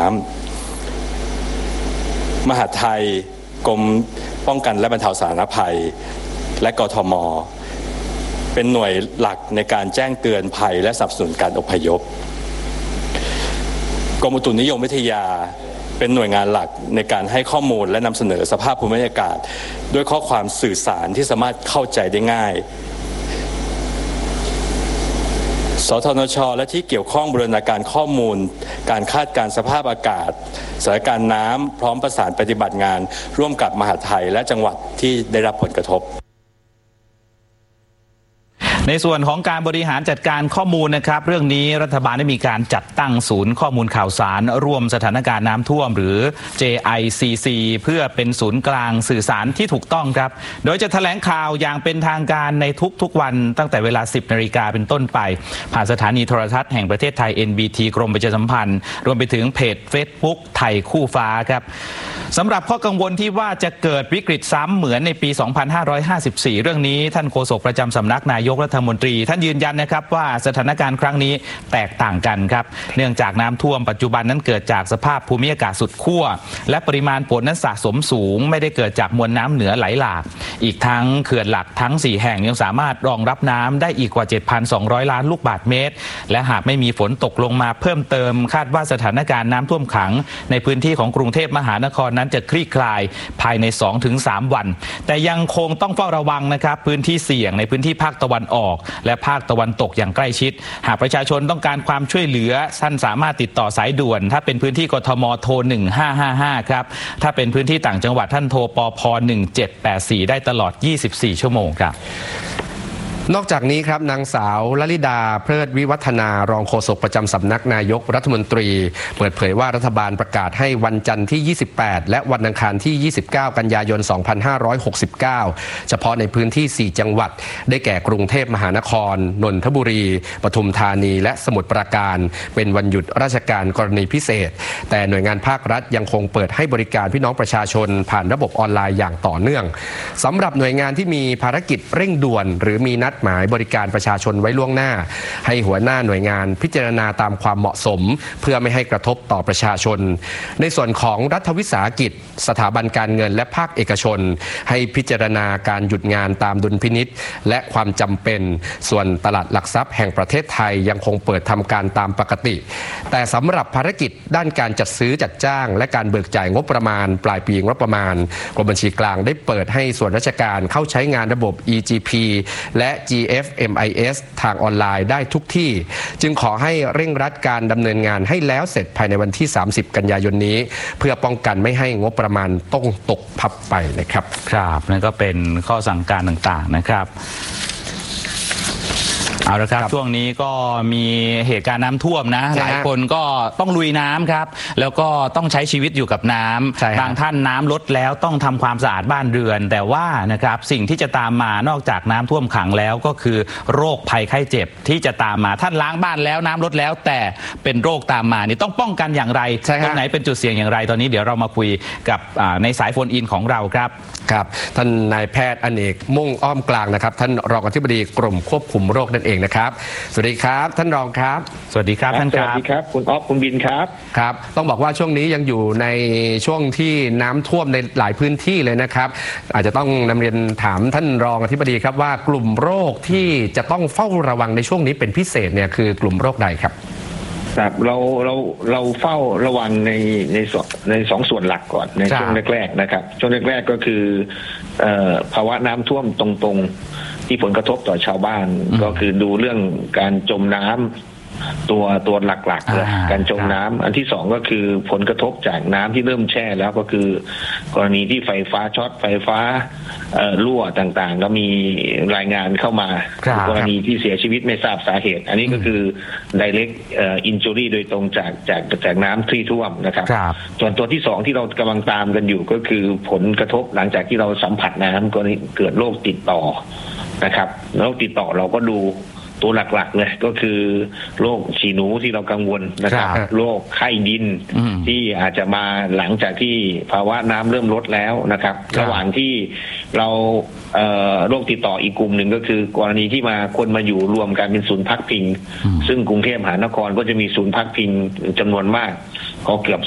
มหาดไทยกรมป้องกันและบรรเทาสาธารณภัยและกทม.เป็นหน่วยหลักในการแจ้งเตือนภัยและสนับสนุนการอพยพกรมอุตุนิยมวิทยาเป็นหน่วยงานหลักในการให้ข้อมูลและนำเสนอสภาพภูมิอากาศด้วยข้อความสื่อสารที่สามารถเข้าใจได้ง่ายสทนช.และที่เกี่ยวข้องบูรณาการข้อมูลการคาดการณ์สภาพอากาศสถานการณ์น้ำพร้อมประสานปฏิบัติงานร่วมกับมหาดไทยและจังหวัดที่ได้รับผลกระทบในส่วนของการบริหารจัดการข้อมูลนะครับเรื่องนี้รัฐบาลได้มีการจัดตั้งศูนย์ข้อมูลข่าวสารร่วมสถานการณ์น้ำท่วมหรือ JICC เพื่อเป็นศูนย์กลางสื่อสารที่ถูกต้องครับโดยจะแถลงข่าวอย่างเป็นทางการในทุกวันตั้งแต่เวลา 10 นาฬิกาเป็นต้นไปผ่านสถานีโทรทัศน์แห่งประเทศไทย NBT กรมประชาสัมพันธ์รวมไปถึงเพจ Facebook ไทยคู่ฟ้าครับสำหรับข้อกังวลที่ว่าจะเกิดวิกฤตซ้ำเหมือนในปี 2554 เรื่องนี้ท่านโฆษกประจำสำนักนายกรัฐมนตรีท่านยืนยันนะครับว่าสถานการณ์ครั้งนี้แตกต่างกันครับเนื่องจากน้ำท่วมปัจจุบันนั้นเกิดจากสภาพภูมิอากาศสุดขั้วและปริมาณฝนนั้นสะสมสูงไม่ได้เกิดจากมวลน้ำเหนือไหลหลากอีกทั้งเขื่อนหลักทั้ง4แห่งยังสามารถรองรับน้ำได้อีกกว่า 7,200 ล้านลูกบาศก์เมตรและหากไม่มีฝนตกลงมาเพิ่มเติมคาดว่าสถานการณ์น้ำท่วมขังในพื้นที่ของกรุงเทพมหานครนั้นจะคลี่คลายภายใน 2-3 วันแต่ยังคงต้องเฝ้าระวังนะครับพื้นที่เสี่ยงในพื้นที่ภาคตะวันออกและภาคตะวันตกอย่างใกล้ชิดหากประชาชนต้องการความช่วยเหลือท่านสามารถติดต่อสายด่วนถ้าเป็นพื้นที่กทมโทร1555ครับถ้าเป็นพื้นที่ต่างจังหวัดท่านโทรปพ1784ได้ตลอด24ชั่วโมงครับนอกจากนี้ครับนางสาวลลิดาเพลิดวิวัฒนารองโฆษกประจำสำนักนายกรัฐมนตรีเปิดเผยว่ารัฐบาลประกาศให้วันจันทร์ที่28และวันอังคารที่29กันยายน2569เฉพาะในพื้นที่4จังหวัดได้แก่กรุงเทพมหานครนนทบุรีปทุมธานีและสมุทรปราการเป็นวันหยุดราชการกรณีพิเศษแต่หน่วยงานภาครัฐยังคงเปิดให้บริการพี่น้องประชาชนผ่านระบบออนไลน์อย่างต่อเนื่องสำหรับหน่วยงานที่มีภารกิจเร่งด่วนหรือมีนัดหมายบริการประชาชนไว้ล่วงหน้าให้หัวหน้าหน่วยงานพิจารณาตามความเหมาะสมเพื่อไม่ให้กระทบต่อประชาชนในส่วนของรัฐวิสาหกิจสถาบันการเงินและภาคเอกชนให้พิจารณาการหยุดงานตามดุลพินิจและความจำเป็นส่วนตลาดหลักทรัพย์แห่งประเทศไทยยังคงเปิดทำการตามปกติแต่สำหรับภารกิจด้านการจัดซื้อจัดจ้างและการเบิกจ่ายงบประมาณปลายปีงบประมาณกรมบัญชีกลางได้เปิดให้ส่วนราชการเข้าใช้งานระบบ EGP และ GFMIS ทางออนไลน์ได้ทุกที่จึงขอให้เร่งรัดการดำเนินงานให้แล้วเสร็จภายในวันที่30กันยายนนี้เพื่อป้องกันไม่ให้งบประมาณต้องตกพับไปนะครับครับนั่นก็เป็นข้อสั่งการต่างๆนะครับเอาละครับช่วงนี้ก็มีเหตุการณ์น้ำท่วมนะหลายคนก็ต้องลุยน้ำครับแล้วก็ต้องใช้ชีวิตอยู่กับน้ำบางท่านน้ำลดแล้วต้องทำความสะอาดบ้านเรือนแต่ว่านะครับสิ่งที่จะตามมานอกจากน้ำท่วมขังแล้วก็คือโรคภัยไข้เจ็บที่จะตามมาท่านล้างบ้านแล้วน้ำลดแล้วแต่เป็นโรคตามมานี่ต้องป้องกันอย่างไรตรงไหนเป็นจุดเสี่ยงอย่างไรตอนนี้เดี๋ยวเรามาคุยกับในสายโฟนอินของเราครับครับท่านนายแพทย์อเนกมุ่งอ้อมกลางนะครับท่านรองอธิบดีกรมควบคุมโรคนั่นเองนะครับสวัสดีครับท่านรองครับสวัสดีครับท่านครับสวัสดีครับคุณอ๊อฟคุณบินครับครับต้องบอกว่าช่วงนี้ยังอยู่ในช่วงที่น้ำท่วมในหลายพื้นที่เลยนะครับอาจจะต้องนำเรียนถามท่านรองอธิบดีครับว่ากลุ่มโรคที่จะต้องเฝ้าระวังในช่วงนี้เป็นพิเศษเนี่ยคือกลุ่มโรคใดครับครับเราเฝ้าระวังในสองส่วนหลักก่อนในช่วงแรกๆนะครับช่วงแรกๆก็คือภาวะน้ำท่วมตรงๆที่ผลกระทบต่อชาวบ้านก็คือดูเรื่องการจมน้ำตัวหลักๆเลยการจมน้ำอันที่สองก็คือผลกระทบจากน้ำที่เริ่มแช่แล้วก็คือกรณีที่ไฟฟ้าช็อตไฟฟ้ารั่วต่างๆก็มีรายงานเข้ามากรณีที่เสียชีวิตไม่ทราบสาเหตุอันนี้ก็คือ direct injury โดยตรงจากน้ำที่ท่วมนะครับส่วนตัวที่สองที่เรากำลังตามกันอยู่ก็คือผลกระทบหลังจากที่เราสัมผัสน้ำก็เกิดโรคติดต่อนะครับโรคติดต่อเราก็ดูตัวหลักๆเลยก็คือโรคฉี่หนูที่เรากังวลนะครับโรคไข้ดินที่อาจจะมาหลังจากที่ภาวะน้ำเริ่มลดแล้วนะครับระหว่างที่เราโรคติดต่ออีกกลุ่มหนึ่งก็คือกรณีที่คนมาอยู่รวมกันเป็นศูนย์พักพิงซึ่งกรุงเทพมหานครก็จะมีศูนย์พักพิงจำนวนมากก็เกือบ